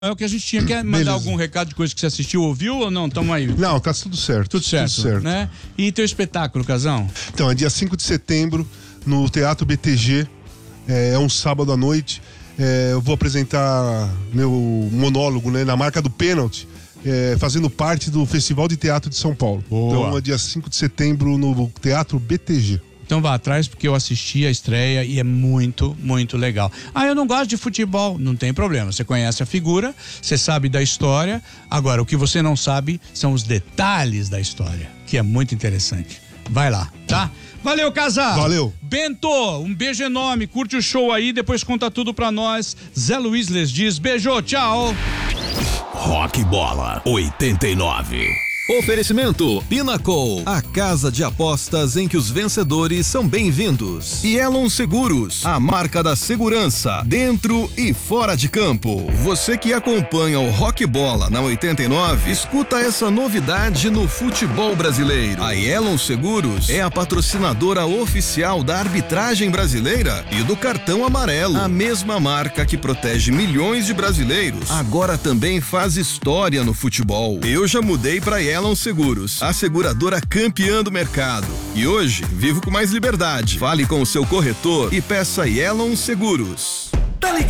É o que a gente tinha. Quer mandar Beleza. algum recado de coisa que você assistiu, ouviu ou não? Tamo aí. Não, tá tudo certo. Tudo certo, né? E teu espetáculo, Casão? Então, é dia 5 de setembro, no Teatro BTG. É um sábado à noite. Eu vou apresentar meu monólogo, né, na marca do pênalti, fazendo parte do Festival de Teatro de São Paulo. Boa. Então, é dia 5 de setembro no Teatro BTG. Então vá atrás, porque eu assisti a estreia e é muito, muito legal. Ah, eu não gosto de futebol. Não tem problema. Você conhece a figura, você sabe da história. Agora, o que você não sabe são os detalhes da história, que é muito interessante. Vai lá, tá? Valeu, Casal! Valeu! Bento, um beijo enorme. Curte o show aí, depois conta tudo pra nós. Zé Luiz les diz. Beijo, tchau! Rock Bola 89. Oferecimento Pinnacle, a casa de apostas em que os vencedores são bem-vindos. E Elon Seguros, a marca da segurança, dentro e fora de campo. Você que acompanha o Rock Bola na 89, escuta essa novidade no futebol brasileiro. A Elon Seguros é a patrocinadora oficial da arbitragem brasileira e do cartão amarelo. A mesma marca que protege milhões de brasileiros, agora também faz história no futebol. Eu já mudei para Elon Seguros, a seguradora campeã do mercado. E hoje, vivo com mais liberdade. Fale com o seu corretor e peça Elon Seguros. Tá ligado?